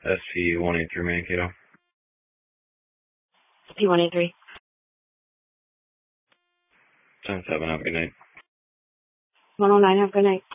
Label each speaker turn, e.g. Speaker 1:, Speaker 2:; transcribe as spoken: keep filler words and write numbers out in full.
Speaker 1: S P one eight three Mankato.
Speaker 2: S P one eight three.
Speaker 1: ten seven, have a good night.
Speaker 2: one oh nine, have a good night.